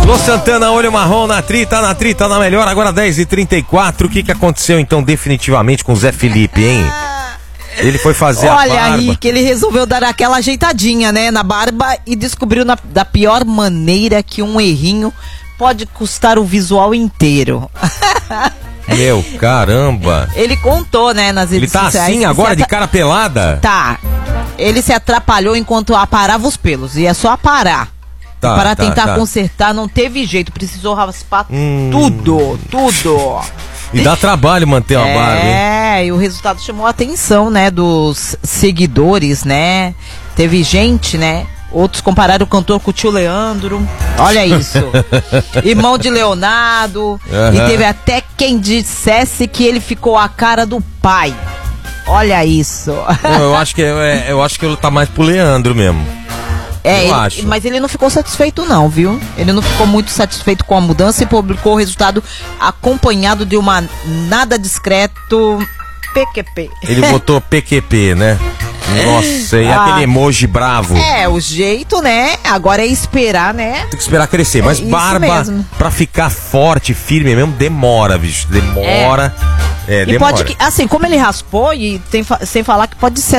Luan Santana, Olho Marrom na trita na melhor, agora 10h34. O que aconteceu então definitivamente com o Zé Felipe, hein? Ele foi fazer a barba. Olha aí que ele resolveu dar aquela ajeitadinha, né, na barba e descobriu da pior maneira que um errinho pode custar o visual inteiro. Meu, caramba. Ele contou, né, nas redes sociais. Ele tá assim agora, de cara pelada? Tá. Ele se atrapalhou enquanto aparava os pelos. E é só aparar. Para tentar consertar, não teve jeito. Precisou raspar tudo. E dá trabalho manter uma barba, hein? É, e o resultado chamou a atenção, né, dos seguidores, né? Teve gente, né? Outros compararam o cantor com o tio Leandro. Olha isso. Irmão de Leonardo. E teve até quem dissesse que ele ficou a cara do pai. Olha isso. Não, eu acho que ele tá mais pro Leandro mesmo. Acho. Mas ele não ficou satisfeito não, viu? Ele não ficou muito satisfeito com a mudança e publicou o resultado acompanhado de uma nada discreto PQP. Ele botou PQP, né? Nossa, e aquele emoji bravo. É, o jeito, né? Agora é esperar, né? Tem que esperar crescer, mas barba mesmo. Pra ficar forte, firme mesmo, demora, bicho. Demora. E demora. Pode que, assim, como ele raspou, e sem falar que pode ser